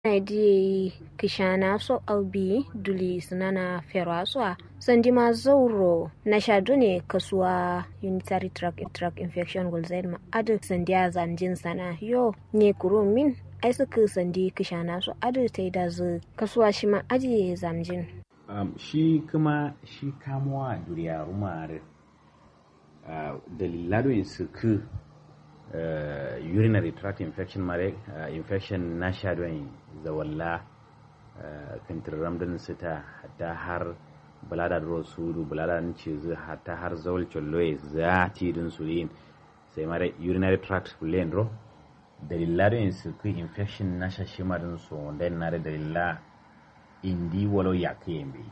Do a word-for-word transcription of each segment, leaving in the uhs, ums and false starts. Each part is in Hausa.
Naidi kishana so albi duli sunana feraswa sandima zauro na shadune kasuwa unitary tract tract infection gulzain ma adu sandiya zamjin sana yo ne kurumin ai suka sandi kishana so adu tai da zu kasuwa shi ma aji zamjin um, shi kuma shi kamuwa duriya rumare uh, dalilado suka uh, urinary tract infection mare uh, infection na shadone zawalla kantiram din sita hatta har balada ro sudu balada ni ce zu hatta har zawal cholloye zati din sulin sai mare urinary tract fulen ro dalilado in su ku infection na shashima din so dan na da dalila indi walo yakembe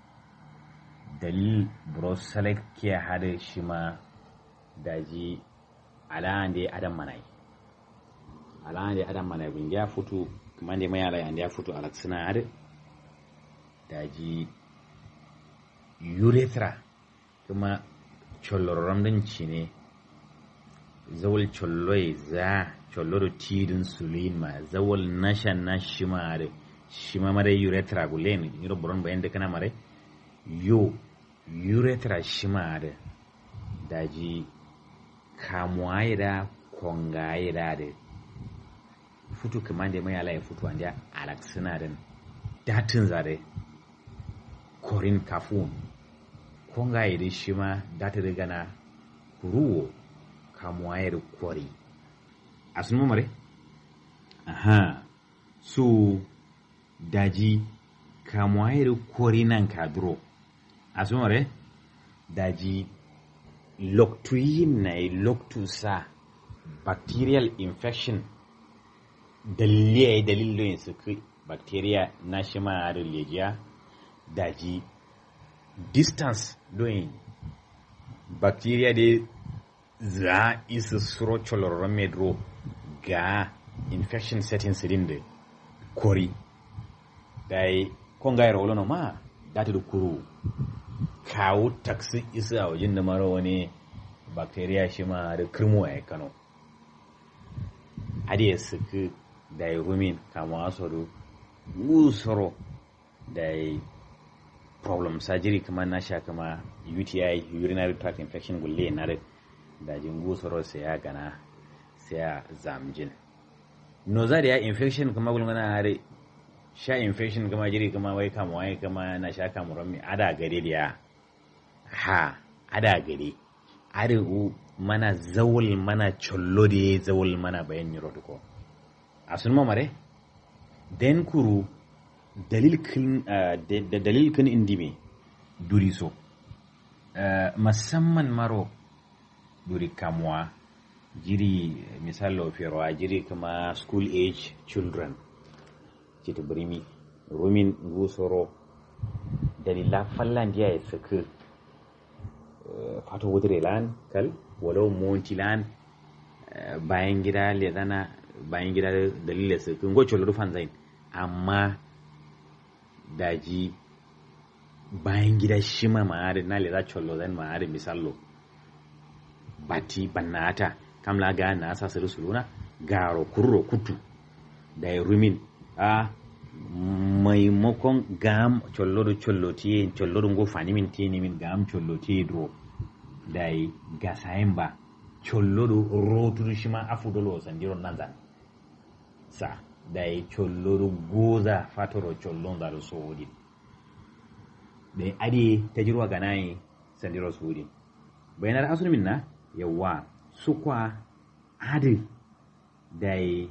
dalil broselek ke hada shima daji ala ande adam manai ala ande adam manai bin ya futu kuma ne mai ala yanda ya fito a suna har daji urethra kuma chollororam din ci ne zawal cholloi za cholloro tidin sulin ma zawal nashan na shima har shima mare urethra gulen yiro boron bayan da kana mare yo urethra shima har daji kamuwa da kongaye da da futu kamande mai ala ya futu anda alaksina den datin zare korin kafun konga yi shi ma data da gana kuruwo kamuwa ya kori asunu mare aha so daji kamuwa ya kori nan kadro asunu mare daji loktuyin na loktusa bacterial infection dalilai dalilin su kai bacteria na shi ma da legiya daji distance doing bacteria da za isa suro cholororon medro ga infection setting sidin da kori da yi kongayar olono ma data da kuro kawo taksi isa a wajen da mara wani bacteria shi ma da kirmo a kano adiyar su kai da yi rumin kama asoro gusoro da yi problem surgery kama na sha kama U T I urinary tract infection gulle na da dajin gusoro sai ya gana sai ya zamjin no za da ya infection kama gulmana hare sha infection kama jiri kama wai kama wai kama na sha kama rami ada gare da ya ha ada gare are mana zawul mana chollo da zawul mana bayan neurotico asun mamare den kuru dalil kin uh, da dalil kin indime duri so uh, musamman maro duri kamwa jiri misalo fero jiri kama school age children cita birimi rumin gusoro dalila fallan dia ya saka uh, fato wudrelan kal walau montilan uh, bayan gida le dana bayan gida dalilin su kun goce rufan zain amma daji bayan gida shi ma ma'ari na le za chollo zan ma'ari misallo bati bannata kamla ga na sa su suluna garo kurro kutu da rumin a maimakon gam chollo do chollo tiye chollo do go fani min tiye ni min gam chollo tiye dro dai gasayen ba chollo do rotu shi ma afudolo sandiro nanzan sa da yi colloro goza fatoro collon zaro sodi da adi ta jirwa ga nayi sandiro sodi bayanar asul minna yawa sukwa adi da yi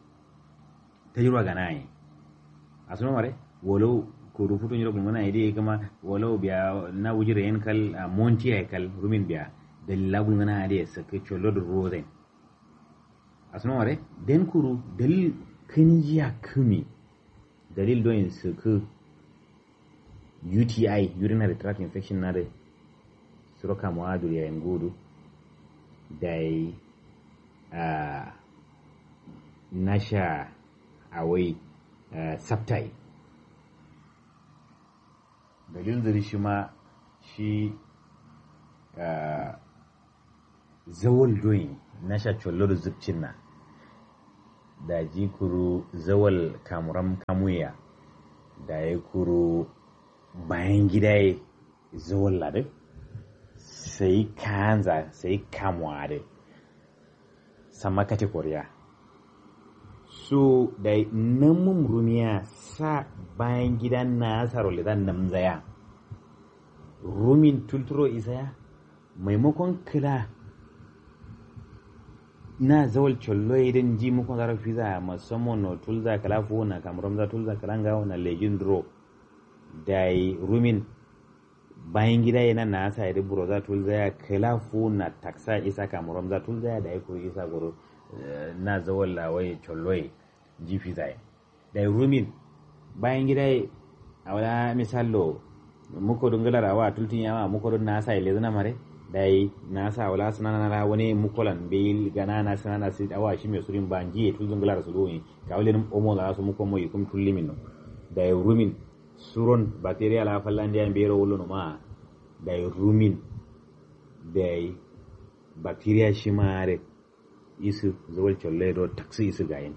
ta jirwa ga nayi asul mare wolo ko rufuto nyiro gumana ide kama wolo biya na wujire en kal monti ay kal rumin biya dalila gumana ade sake colloro rozen asno mare den kuru dalil kinjiya kumi dalil doyin su ku U T I urinary tract infection na da suroka muadu ya ngudu dai uh, nasha awai uh, sabtai dalil zuri shi ma shi uh, zawal doyin nasha chollo zubcin na da ji kuru zawal kamuram kamuya da ya kuru bayan gida ya zawal lade sai kanza sai kamuwa da sama kategoriya so da namun rumiya sa bayan gida na saroli da namzaya rumin tulturo isaya maimakon kila na zawal chollo idan ji mukon zarafi za musamman no tulza kala fona kamuram za tulza kala ngawo na legin dro dai rumin bayan gida yana na sa yadda buro za tulza ya kala fona taksa isa kamuram za tulza ya dai ko isa goro na zawal lawai chollo ji fi zai dai rumin bayan gida a wala misalo muko dungalar awa tultin yawa muko don na sa ile zana mare dai na sa wala sunana na wani mukolan bil gana na sunana si awa shi me surin banji tu dungalar su doyi ka wale nim omo la su muko moyi kum tullimin no dai rumin suron bacteria la fallan dia bero wolo no ma dai rumin dai bacteria shi mare isu zawal cholle do taksi isu gayin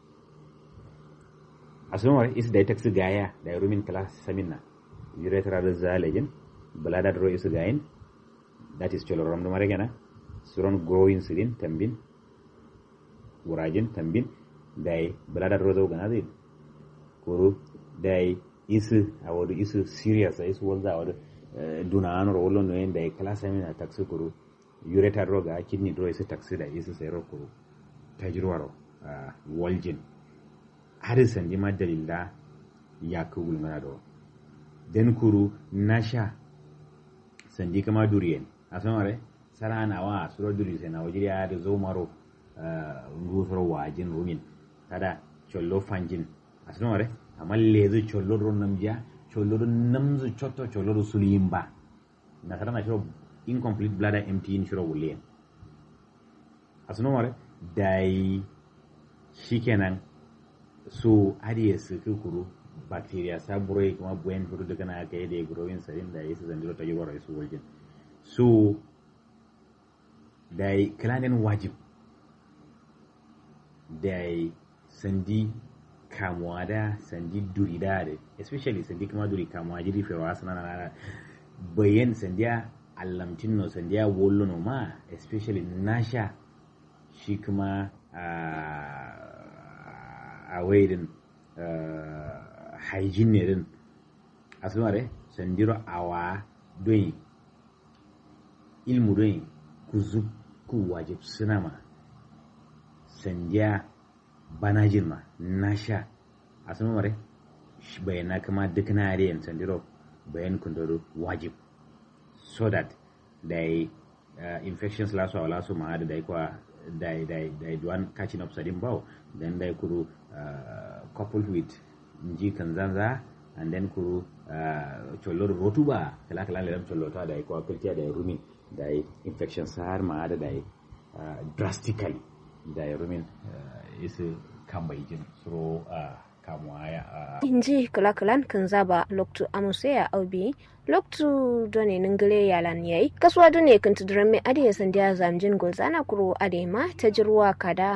asumar isu dai taksi gaya dai rumin kala saminna uretra da zalejin balada do isu gayin that is choloram do mare gana suron growing sirin tambin wurajin tambin dai balada rozo gana zai koro dai isu awodo isu serious isu wonza awodo duna anoro wollo no en dai kala samina taxi koro ureta roga kidney do isu taxi da isu sai ro koro tajirwaro waljin hadisan di madalilla ya kugul mana do den kuru nasha sandi kama duriyen asamare sarana wa suro duri sai na wajiri ya da zo maro ngusoro wajin rumin kada chollo fanjin asamare amma lezu chollo ron namja chollo namzu chotto chollo sulimba na kada na shiro incomplete bladder empty in shiro wulen asamare dai shikenan so hadiye su kukuru bacteria saburai kuma buen furu daga na kai da growing sarin da yake zandiro ta yoro su wajen so dai klanen wajib dai sandi kamuwa da sandi duri da especially sandi kuma duri kamuwa jiri fe wasana na bayan sandiya allamtin no sandiya wollo no ma especially nasha shi kuma a waidin hygiene ne din asumare sandiro awa doyi ilmu doyi ku zub ku wajib sinama sandiya banajin ma nasha asumare bayana kama duk na ariyan sandiro bayan kundoro wajib so that they uh, infections laso wala so ma da dai kwa dai dai dai duan catching up sadin bawo then dai kuru uh, coupled with nji kanzanza and then kuru chollo uh, rotuba kala kala lam chollo ta dai ko apeltia dai rumin dai infection sar ma da dai uh, drastically dai rumin uh, is kambaijin so uh, kamwaya uh, inji kala kalan kanzaba loktu amuseya aubi loktu done ningale yalan yayi kaswa done kan tudramme ade sandiya zamjin golzana kuro ade ma tajruwa kada